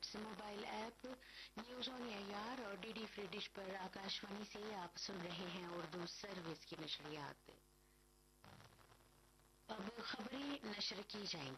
इस mobile app news on AIR और DD free dish पर आकाशवाणी से आप सुन रहे हैं उर्दू सर्विस की नशरियात। अब खबरें नशर की जाएंगी।